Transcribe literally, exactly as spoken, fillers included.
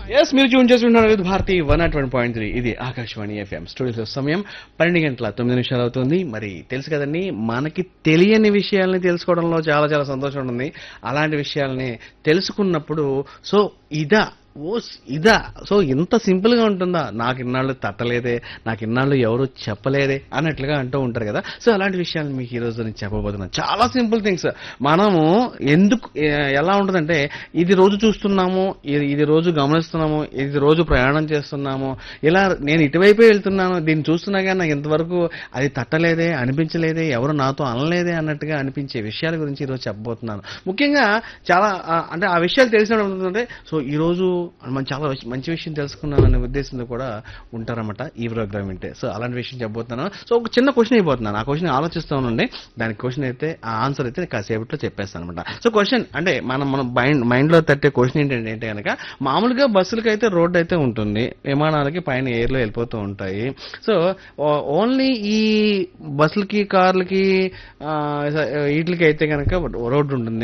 Yes మీరు tune చేస్తున్నారు with Bharati one not one point three ఇది ఆకాశవాణి ఎఫ్ఎం స్టూడియోలో సమయం పన్నెండు గంటల తొమ్మిది నిమిషాలు అవుతుంది. మరి తెలుసు కదండి, మనకి తెలియని విషయాల్ని తెలుసుకోవడంలో చాలా చాలా సంతోషం ఉంటుంది. అలాంటి విషయాల్ని తెలుసుకున్నప్పుడు సో ఇదా ఓ ఇదా సో ఇంత సింపుల్ గా ఉంటుందా, నాకు ఇన్నాళ్ళు తట్టలేదే, నాకు ఇన్నాళ్ళు ఎవరు చెప్పలేదే అన్నట్లుగా అంటూ ఉంటారు కదా. సో అలాంటి విషయాలు మీకు ఈ రోజు నేను చెప్పబోతున్నాను. చాలా సింపుల్ థింగ్స్. మనము ఎందుకు ఏ- ఎలా ఉంటుందంటే ఇది రోజు చూస్తున్నాము, ఇది ఇది రోజు గమనిస్తున్నాము, ఇది రోజు ప్రయాణం చేస్తున్నాము, ఇలా నేను ఇటువైపే వెళ్తున్నాను, దీన్ని చూస్తున్నా కానీ నాకు ఇంతవరకు అది తట్టలేదే, అనిపించలేదే, ఎవరు నాతో అనలేదే అన్నట్టుగా అనిపించే విషయాల గురించి ఈరోజు చెప్పబోతున్నాను. ముఖ్యంగా చాలా ఆ, అంటే ఆ విషయాలు తెలిసినప్పుడు ఏమవుతుందంటే సో ఈ రోజు మనం చాలా విష- మంచి విషయం తెలుసుకున్నాను అనే ఉద్దేశంతో కూడా ఉంటారన్నమాట ఈ ప్రోగ్రామ్ వింటే. సో అలాంటి విషయం చెప్పబోతున్నాను. సో ఒక చిన్న క్వశ్చన్ అయిపోతున్నాను, ఆ క్వశ్చన్ ఆలోచిస్తూ ఉండండి. దానికి క్వశ్చన్ అయితే ఆ ఆన్సర్ అయితే కాసేపట్లో చెప్పేస్తాను అనమాట. సో క్వశ్చన్ అంటే మనం మనం మైండ్ మైండ్ లో తట్టే క్వశ్చన్ ఏంటంటే ఏంటి కనుక, మామూలుగా బస్సులకి అయితే రోడ్ అయితే ఉంటుంది, విమానాలకి పైన ఎయిర్ లో వెళ్ళిపోతూ ఉంటాయి. సో ఓన్లీ ఈ బస్సులకి కార్లకి వీటికి అయితే కనుక రోడ్డు ఉంటుంది.